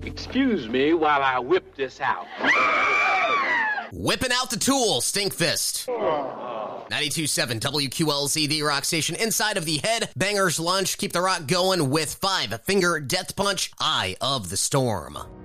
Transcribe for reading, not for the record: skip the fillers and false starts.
Excuse me while I whip this out. Whipping out the tool, Stinkfist. 92.7 WQLZ, the rock station, inside of the Head Bangers Lunch. Keep the rock going with 5 Finger Death Punch, Eye of the Storm.